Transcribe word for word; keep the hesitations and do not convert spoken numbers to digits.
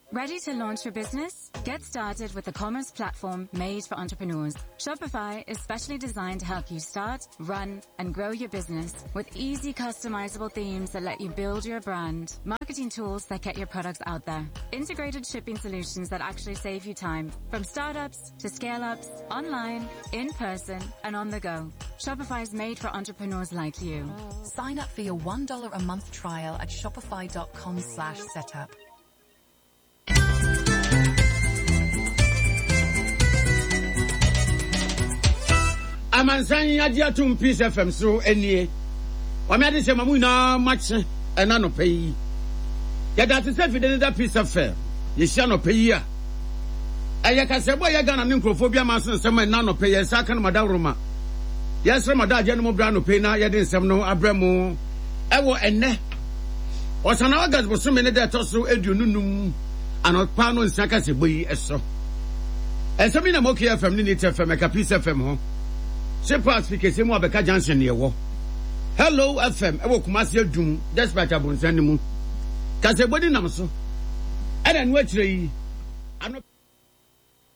Ready to launch your business? Get started with the commerce platform made for entrepreneurs. Shopify is specially designed to help you start, run, and grow your business with easy customizable themes that let you build your brand, marketing tools that get your products out there, integrated shipping solutions that actually save you time, from startups to scale-ups, online, in person, and on the go. Shopify is made for entrepreneurs like you. Sign up for your one dollar a month trial at shopify.com slash setup. Amansan yadia tum Peace F M so enie. Wa me ade se mamu na mache ena no peyi. Yada te se fide da Peace F M. Ye hia no peyi a. Eye ka se boy ye Ghana ne nkrofobia masen nsem ena no peyi sa kan madaroma. Yes ramada je no mo bra no peyi na ye de nsem no abramo. Ewo enne. Osana wagas bosome ne de toso eduonunum. Anopa no nsaka se boyi eso. Ensemi na Moki F M ni T F M ka Peace F M ho. Shepa speaker se mu abeka junction ye wo. Hello F M e wo Kumasi adum despite abonsan ni mu. Ka se body nam so. Era no akire yi